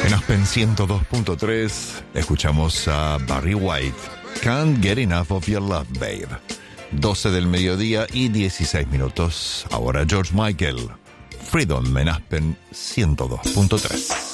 En Aspen 102.3 escuchamos a Barry White, Can't Get Enough of Your Love, Babe. 12 del mediodía y 16 minutos. Ahora George Michael, Freedom en Aspen 102.3.